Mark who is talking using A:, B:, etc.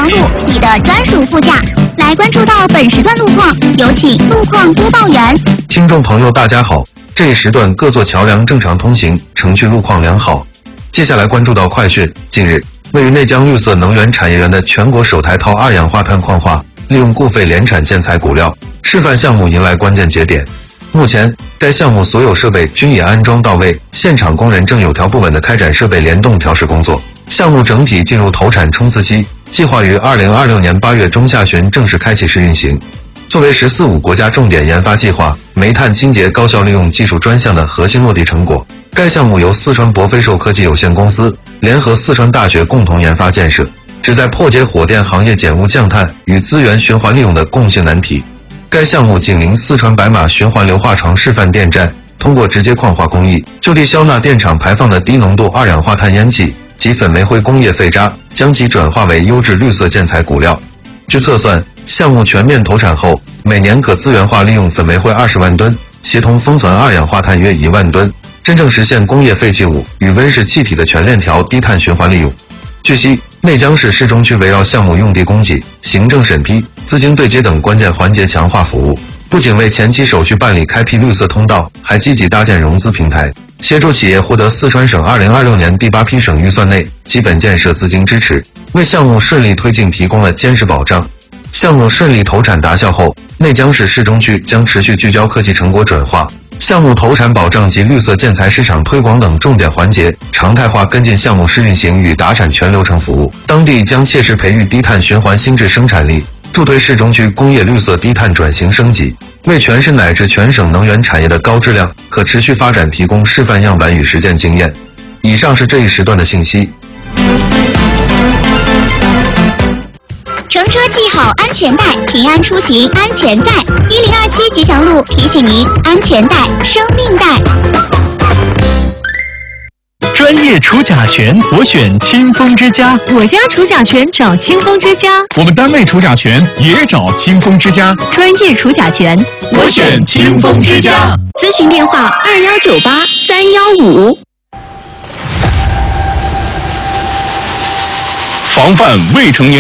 A: 长路，你的专属副驾。来关注到本时段路况，有请路况播报员。
B: 听众朋友大家好，这一时段各座桥梁正常通行，城区路况良好。接下来关注到快讯，近日，位于内江绿色能源产业园的全国首台套二氧化碳矿化利用固废联产建材骨料示范项目迎来关键节点。目前，该项目所有设备均已安装到位，现场工人正有条不紊地开展设备联动调试工作。项目整体进入投产冲刺期，计划于2026年8月中下旬正式开启试运行。作为“十四五”国家重点研发计划煤炭清洁高效利用技术专项的核心落地成果，该项目由四川博飞兽科技有限公司联合四川大学共同研发建设，旨在破解火电行业减污降碳与资源循环利用的共性难题。该项目紧邻四川白马循环硫化床示范电站，通过直接矿化工艺，就地消纳电厂排放的低浓度二氧化碳烟气及粉煤灰工业废渣，将其转化为优质绿色建材骨料。据测算，项目全面投产后，每年可资源化利用粉煤灰20万吨，协同封存二氧化碳约1万吨，真正实现工业废弃物与温室气体的全链条低碳循环利用。据悉，内江市市中区围绕项目用地供给、行政审批、资金对接等关键环节强化服务，不仅为前期手续办理开辟绿色通道，还积极搭建融资平台，协助企业获得四川省2026年第8批省预算内基本建设资金支持，为项目顺利推进提供了坚实保障。项目顺利投产达效后，内江市市中区将持续聚焦科技成果转化、项目投产保障及绿色建材市场推广等重点环节，常态化跟进项目试运行与达产全流程服务。当地将切实培育低碳循环新质生产力，助推市中区工业绿色低碳转型升级，为全市乃至全省能源产业的高质量、可持续发展提供示范样板与实践经验。以上是这一时段的信息。
A: 乘车系好安全带，平安出行安全在。1027吉祥路提醒您：安全带，生命带。
C: 专业除甲醛，我选清风之家。
D: 我家除甲醛找清风之家。
C: 我们单位除甲醛也找清风之家。
D: 专业除甲醛，
C: 我选清风之家。
D: 咨询电话2198-315。
C: 防范未成年